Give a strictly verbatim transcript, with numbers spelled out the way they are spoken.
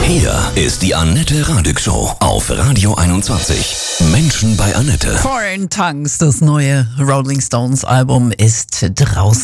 Hier ist die Annette Radig Show auf Radio einundzwanzig. Menschen bei Annette. Foreign Tongues, das neue Rolling Stones Album ist draußen.